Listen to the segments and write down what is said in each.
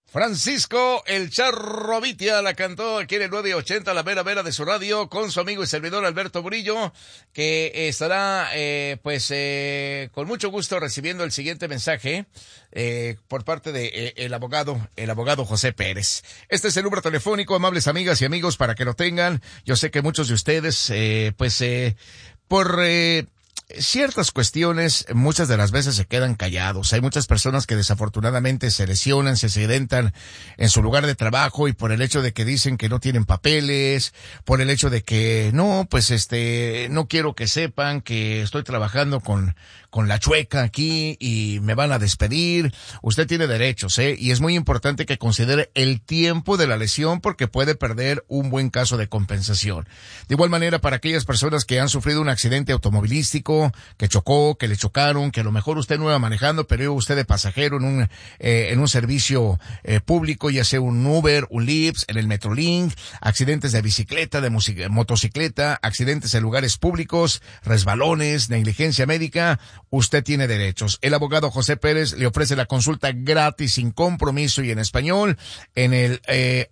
Francisco El Charro Vitia la cantó aquí en el 980, la mera mera de su radio, con su amigo y servidor Alberto Murillo, que estará, con mucho gusto recibiendo el siguiente mensaje, por parte de el abogado José Pérez. Este es el número telefónico, amables amigas y amigos, para que lo tengan. Yo sé que muchos de ustedes, por ciertas cuestiones, muchas de las veces se quedan callados. Hay muchas personas que desafortunadamente se lesionan, se accidentan en su lugar de trabajo, y por el hecho de que dicen que no tienen papeles, por el hecho de que no quiero que sepan que estoy trabajando con la chueca aquí y me van a despedir. Usted tiene derechos, y es muy importante que considere el tiempo de la lesión, porque puede perder un buen caso de compensación. De igual manera, para aquellas personas que han sufrido un accidente automovilístico, que chocó, que le chocaron, que a lo mejor usted no iba manejando, pero iba usted de pasajero en un servicio público, ya sea un Uber, un Lyft, en el Metrolink, accidentes de bicicleta, de motocicleta, accidentes en lugares públicos, resbalones, negligencia médica, usted tiene derechos. El abogado José Pérez le ofrece la consulta gratis, sin compromiso y en español, en el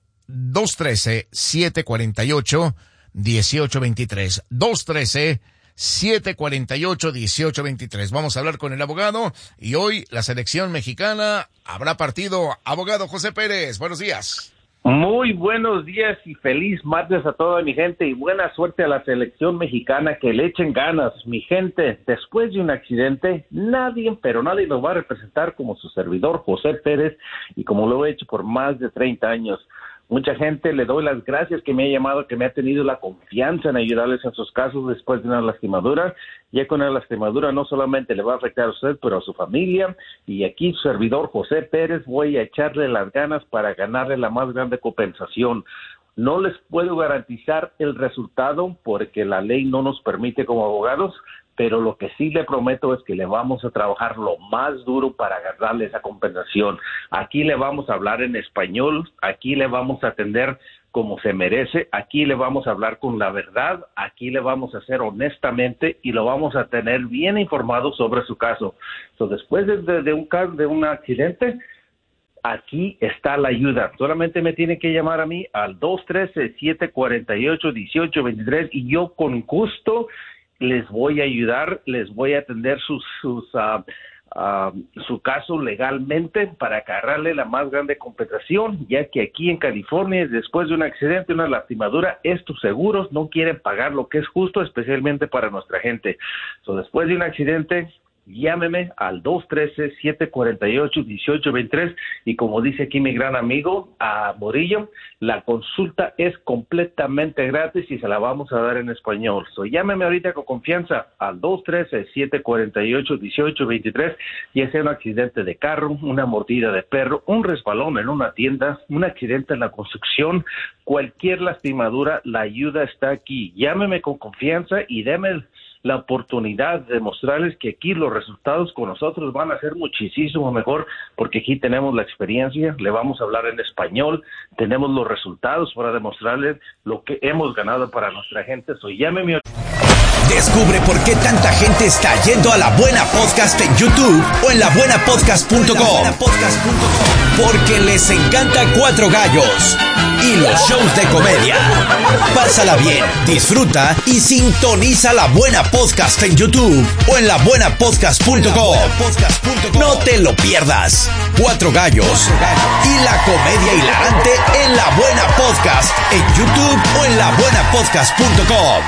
213-748-1823. 213-748-1823. Vamos a hablar con el abogado, y hoy la selección mexicana habrá partido. Abogado José Pérez, buenos días. Muy buenos días y feliz martes a toda mi gente, y buena suerte a la selección mexicana, que le echen ganas. Mi gente, después de un accidente, nadie nos va a representar como su servidor José Pérez, y como lo he hecho por más de 30 años. Mucha gente le doy las gracias que me ha llamado, que me ha tenido la confianza en ayudarles en sus casos después de una lastimadura. Ya con una lastimadura no solamente le va a afectar a usted, pero a su familia. Y aquí su servidor José Pérez voy a echarle las ganas para ganarle la más grande compensación. No les puedo garantizar el resultado porque la ley no nos permite como abogados, pero lo que sí le prometo es que le vamos a trabajar lo más duro para ganarle esa compensación. Aquí le vamos a hablar en español, aquí le vamos a atender como se merece, aquí le vamos a hablar con la verdad, aquí le vamos a hacer honestamente y lo vamos a tener bien informado sobre su caso. Después de un accidente, aquí está la ayuda. Solamente me tiene que llamar a mí al 213-748-1823 y yo con gusto les voy a ayudar, les voy a atender su caso legalmente para agarrarle la más grande compensación, ya que aquí en California, después de un accidente, una lastimadura, estos seguros no quieren pagar lo que es justo, especialmente para nuestra gente. Después de un accidente, llámeme al 213-748-1823 y como dice aquí mi gran amigo Murillo, la consulta es completamente gratis y se la vamos a dar en español. Llámeme ahorita con confianza al 213-748-1823, ya sea un accidente de carro, una mordida de perro, un resbalón en una tienda, un accidente en la construcción, cualquier lastimadura, la ayuda está aquí. Llámeme con confianza y deme la oportunidad de mostrarles que aquí los resultados con nosotros van a ser muchísimo mejor, porque aquí tenemos la experiencia, le vamos a hablar en español, tenemos los resultados para demostrarles lo que hemos ganado para nuestra gente. Llámeme. Descubre por qué tanta gente está yendo a La Buena Podcast en YouTube o en labuenapodcast.com. Porque les encanta Cuatro Gallos y los shows de comedia. Pásala bien, disfruta y sintoniza La Buena Podcast en YouTube o en labuenapodcast.com. No te lo pierdas. Cuatro Gallos y la comedia hilarante en La Buena Podcast en YouTube o en labuenapodcast.com.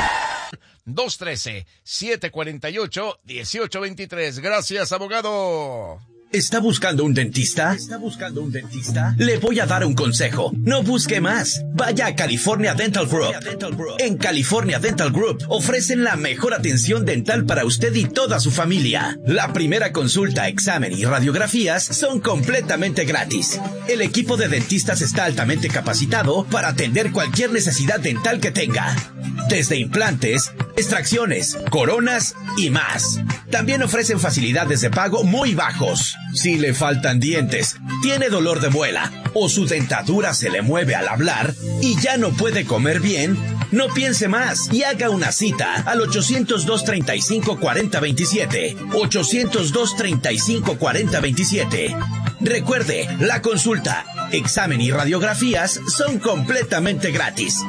213-748-1823. Gracias, abogado. ¿Está buscando un dentista? Le voy a dar un consejo. No busque más. Vaya a California Dental Group. En California Dental Group ofrecen la mejor atención dental para usted y toda su familia. La primera consulta, examen y radiografías son completamente gratis. El equipo de dentistas está altamente capacitado para atender cualquier necesidad dental que tenga. Desde implantes, extracciones, coronas y más. También ofrecen facilidades de pago muy bajos. Si le faltan dientes, tiene dolor de muela o su dentadura se le mueve al hablar y ya no puede comer bien, no piense más y haga una cita al 800-235-4027. 800-235-4027. Recuerde, la consulta Examen y radiografías son completamente gratis.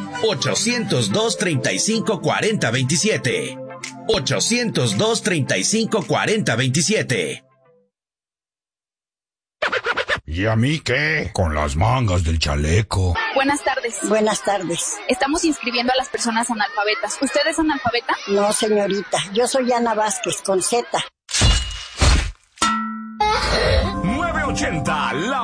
802-3540-27. 802-3540-27. ¿Y a mí qué? Con las mangas del chaleco. Buenas tardes. Buenas tardes. Estamos inscribiendo a las personas analfabetas. ¿Usted es analfabeta? No, señorita. Yo soy Ana Vázquez, con Z. 980, la